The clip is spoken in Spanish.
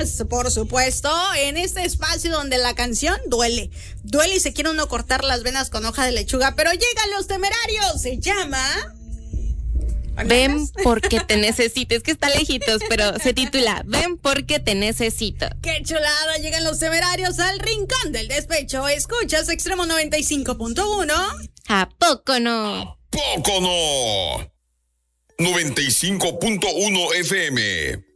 más, por supuesto, en este espacio donde la canción duele. Duele y se quiere uno cortar las venas con hoja de lechuga, pero llegan Los Temerarios. Se llama... Ven porque te necesito. Es que está lejitos, pero se titula Ven porque te necesito. ¡Qué chulada! Llegan Los Temerarios al rincón del despecho. Escuchas Extremo 95.1. ¿A poco no? ¿A poco no? 95.1 FM.